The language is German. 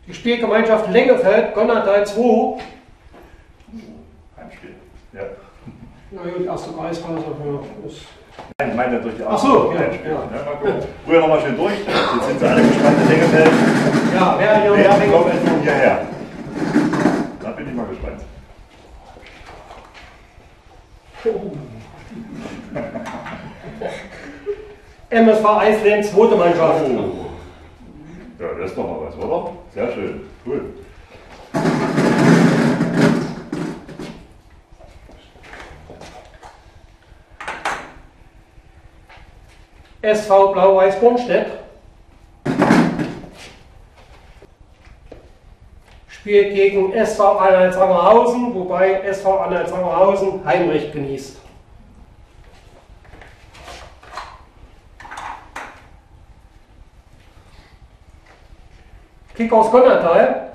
Die Spielgemeinschaft Lengefeld, Gonnertal 2. Heimspiel. Ja. Na gut, erste Kreisklasse. Ist Nein, ich meine durch die Ach so, ja. Heimspiel. Ja. Mal gucken. Früher nochmal schön durch. Jetzt sind sie alle gespannt in Lengefeld. ja, wer hier Wer noch kommt nun hierher? Da bin ich mal gespannt. MSV Eisleben, zweite Mannschaft. Oh. Ja, das ist doch mal was, oder? Sehr schön. Cool. SV Blau-Weiß Bornstedt spielt gegen SV Anhalt-Sangerhausen, wobei SV Anhalt-Sangerhausen Heimrecht genießt. Kickers Gonnertal